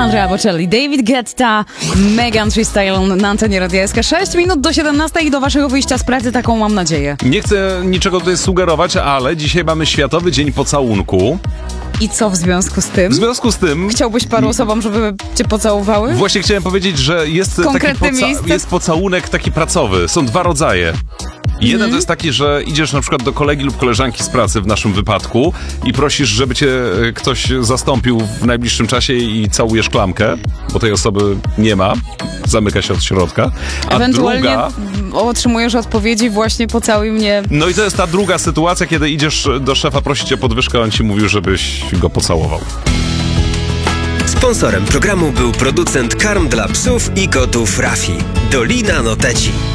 Andrea Bocelli, David Guetta, Megan Thee Stallion na antenie Radia SK. 6 minut do 17 i do waszego wyjścia z pracy, taką mam nadzieję. Nie chcę niczego tutaj sugerować, ale dzisiaj mamy Światowy Dzień Pocałunku. I co w związku z tym? W związku z tym... Chciałbyś paru osobom, żeby cię pocałowały? Właśnie chciałem powiedzieć, że jest jest pocałunek taki pracowy. Są dwa rodzaje. Jeden to jest taki, że idziesz na przykład do kolegi lub koleżanki z pracy w naszym wypadku i prosisz, żeby cię ktoś zastąpił w najbliższym czasie i całujesz klamkę, bo tej osoby nie ma, zamyka się od środka. A ewentualnie otrzymujesz odpowiedzi właśnie pocałuj mnie. No i to jest ta druga sytuacja, kiedy idziesz do szefa, prosi cię podwyżkę, a on ci mówił, żebyś go pocałował. Sponsorem programu był producent karm dla psów i kotów Rafi. Dolina Noteci.